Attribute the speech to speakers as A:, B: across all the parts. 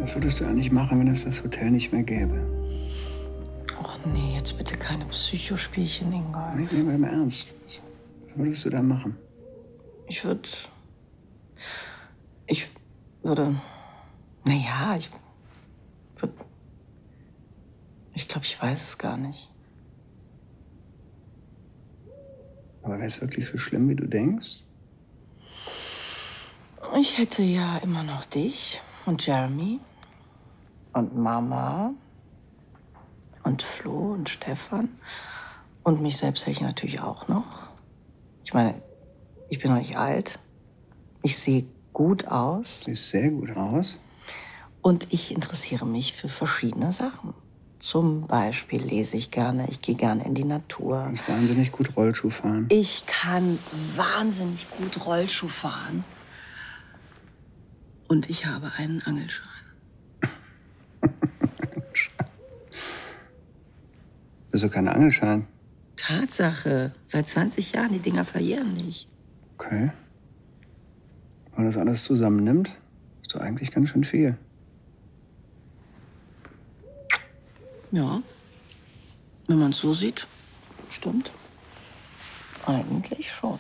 A: Was würdest du eigentlich machen, wenn es das Hotel nicht mehr gäbe?
B: Och nee, jetzt bitte keine Psychospielchen, Ingolf.
A: Nee, nehmen wir mal ernst. Was würdest du da machen?
B: Ich würde... Naja, ich glaube, ich weiß es gar nicht.
A: Aber wäre es wirklich so schlimm, wie du denkst?
B: Ich hätte ja immer noch dich und Jeremy und Mama und Flo und Stefan. Und mich selbst hätte ich natürlich auch noch. Ich meine, ich bin noch nicht alt. Ich sehe gut aus.
A: Siehst sehr gut aus.
B: Und ich interessiere mich für verschiedene Sachen. Zum Beispiel lese ich gerne, ich gehe gerne in die Natur.
A: Du kannst wahnsinnig gut Rollschuh fahren.
B: Ich kann wahnsinnig gut Rollschuh fahren. Und ich habe einen Angelschein.
A: Wieso kein Angelschein?
B: Tatsache. Seit 20 Jahren, die Dinger verjähren nicht.
A: Okay. Wenn man das alles zusammennimmt, ist doch eigentlich ganz schön viel.
B: Ja, wenn man es so sieht, stimmt. Eigentlich schon.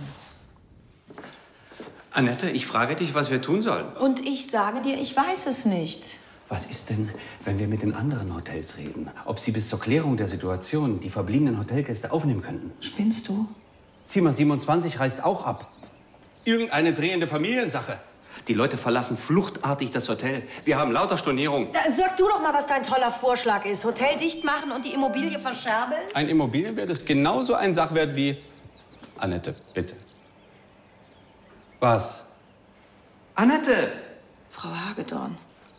C: Annette, ich frage dich, was wir tun sollen.
D: Und ich sage dir, ich weiß es nicht.
C: Was ist denn, wenn wir mit den anderen Hotels reden? Ob sie bis zur Klärung der Situation die verbliebenen Hotelgäste aufnehmen könnten?
B: Spinnst du?
C: Zimmer 27 reißt auch ab. Irgendeine drehende Familiensache. Die Leute verlassen fluchtartig das Hotel. Wir haben lauter Stornierung.
D: Sag du doch mal, was dein toller Vorschlag ist. Hotel dicht machen und die Immobilie verscherbeln?
C: Ein Immobilienwert ist genauso ein Sachwert wie... Annette, bitte. Was? Annette!
B: Frau Hagedorn.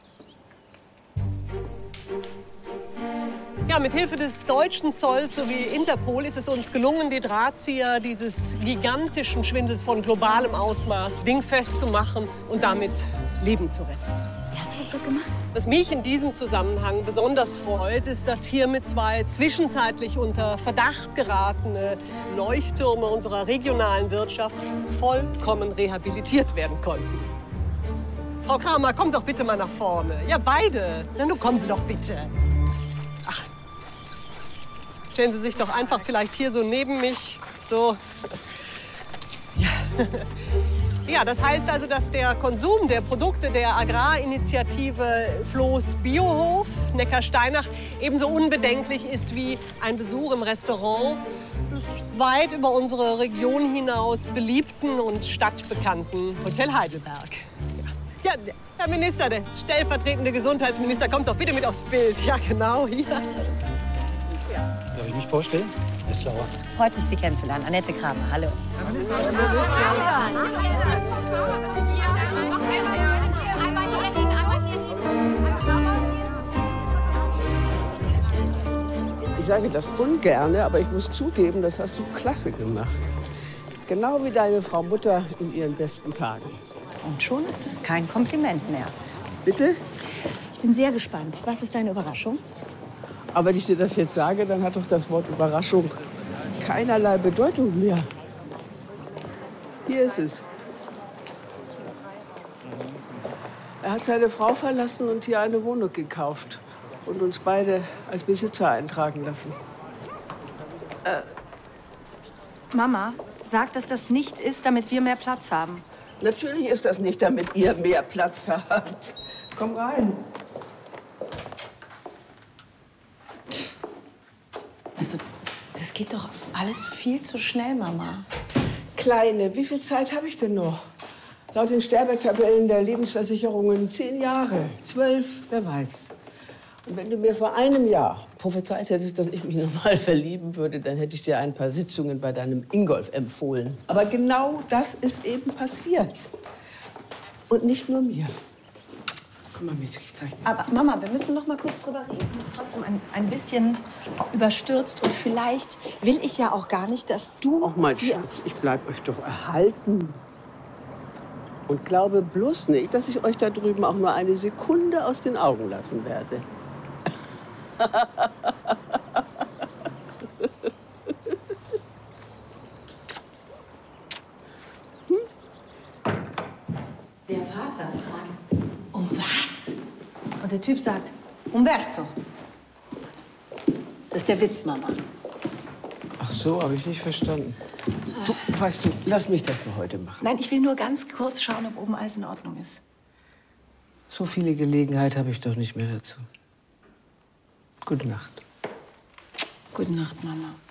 E: Ja, mit Hilfe des deutschen Zolls sowie Interpol ist es uns gelungen, die Drahtzieher dieses gigantischen Schwindels von globalem Ausmaß dingfest zu machen und damit Leben zu retten.
F: Wie hast du das gemacht?
E: Was mich in diesem Zusammenhang besonders freut, ist, dass hiermit zwei zwischenzeitlich unter Verdacht geratene Leuchttürme unserer regionalen Wirtschaft vollkommen rehabilitiert werden konnten. Frau Kramer, kommen Sie doch bitte mal nach vorne. Ja, beide. Na, nun kommen Sie doch bitte. Ach, stellen Sie sich doch einfach vielleicht hier so neben mich. So. Ja. Ja, das heißt also, dass der Konsum der Produkte der Agrarinitiative Floß Biohof Neckarsteinach ebenso unbedenklich ist wie ein Besuch im Restaurant des weit über unsere Region hinaus beliebten und stadtbekannten Hotel Heidelberg. Ja, Herr Minister, der stellvertretende Gesundheitsminister, kommt doch bitte mit aufs Bild. Ja, genau, hier. Ja.
G: Darf ich mich vorstellen? Herr Slauer.
F: Freut mich, Sie kennenzulernen. Annette Kramer, hallo.
H: Ich sage das ungerne, aber ich muss zugeben, das hast du klasse gemacht. Genau wie deine Frau Mutter in ihren besten Tagen.
F: Und schon ist es kein Kompliment mehr.
H: Bitte?
F: Ich bin sehr gespannt. Was ist deine Überraschung?
H: Aber wenn ich dir das jetzt sage, dann hat doch das Wort Überraschung keinerlei Bedeutung mehr. Hier ist es. Er hat seine Frau verlassen und hier eine Wohnung gekauft. Und uns beide als Besitzer eintragen lassen.
F: Mama, sag, dass das nicht ist, damit wir mehr Platz haben.
H: Natürlich ist das nicht, damit ihr mehr Platz habt. Komm rein.
B: Also, das geht doch alles viel zu schnell, Mama.
H: Kleine, wie viel Zeit habe ich denn noch? Laut den Sterbetabellen der Lebensversicherungen 10 Jahre, 12, wer weiß. Und wenn du mir vor einem Jahr prophezeit hättest, dass ich mich noch mal verlieben würde, dann hätte ich dir ein paar Sitzungen bei deinem Ingolf empfohlen. Aber genau das ist eben passiert. Und nicht nur mir. Komm mal mit, ich zeig dir.
F: Aber Mama, wir müssen noch mal kurz drüber reden. Ich bin trotzdem ein bisschen überstürzt. Und vielleicht will ich ja auch gar nicht, dass du...
H: Ach, mein Schatz, ich bleib euch doch erhalten. Und glaube bloß nicht, dass ich euch da drüben auch nur eine Sekunde aus den Augen lassen werde.
F: Der Vater fragt, um was?
D: Und der Typ sagt, Umberto. Das ist der Witz, Mama.
H: Ach so, habe ich nicht verstanden. Du, weißt du, lass mich das nur heute machen.
F: Nein, ich will nur ganz kurz schauen, ob oben alles in Ordnung ist.
H: So viele Gelegenheit habe ich doch nicht mehr dazu. Gute Nacht.
F: Gute Nacht, Mama.